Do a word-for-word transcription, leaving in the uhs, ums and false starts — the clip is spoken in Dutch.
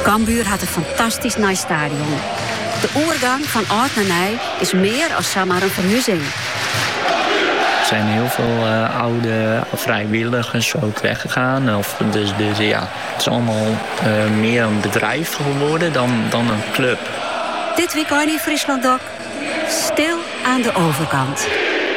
Cambuur had een fantastisch nice stadion. De oergang van oud naar nieuw is meer als zomaar een verhuizing. Er zijn heel veel uh, oude vrijwilligers ook weggegaan. Of, dus, dus ja, het is allemaal uh, meer een bedrijf geworden dan, dan een club. Dit weekend in Friesland ook. Stil aan de overkant.